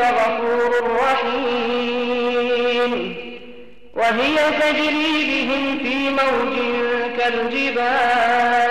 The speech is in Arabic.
لغفور رحيم وهي تجري بهم في موج كالجبال